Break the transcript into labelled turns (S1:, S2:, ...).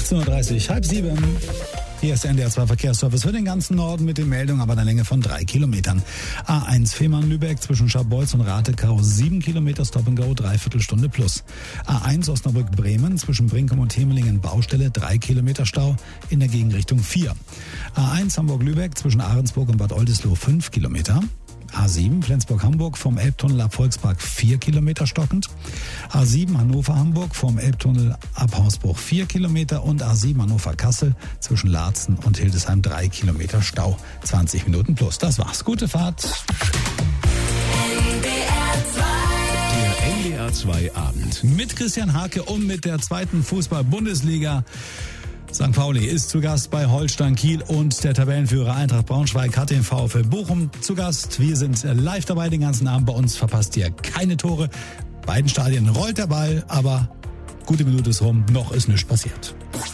S1: 18.30 Uhr, 6:30. Hier ist der NDR 2 Verkehrsservice für den ganzen Norden mit den Meldungen, aber einer Länge von 3 Kilometern. A1 Fehmarn-Lübeck zwischen Scharbeutz und Ratekau 7 Kilometer Stop and Go, Dreiviertelstunde plus. A1 Osnabrück-Bremen zwischen Brinkum und Hemelingen Baustelle 3 Kilometer Stau, in der Gegenrichtung 4. A1 Hamburg-Lübeck zwischen Ahrensburg und Bad Oldesloe 5 Kilometer. A7 Flensburg-Hamburg vom Elbtunnel ab Volkspark 4 Kilometer stockend. A7 Hannover-Hamburg vom Elbtunnel ab Hausbruch 4 Kilometer und A7 Hannover-Kassel zwischen Laatzen und Hildesheim 3 Kilometer Stau. 20 Minuten plus. Das war's. Gute Fahrt.
S2: Der NDR 2 Abend.
S1: Mit Christian Hake und mit der zweiten Fußball-Bundesliga. St. Pauli ist zu Gast bei Holstein Kiel und der Tabellenführer Eintracht Braunschweig hat den VfL Bochum zu Gast. Wir sind live dabei den ganzen Abend. Bei uns verpasst ihr keine Tore. Beiden Stadien rollt der Ball, aber gute Minute ist rum, noch ist nichts passiert.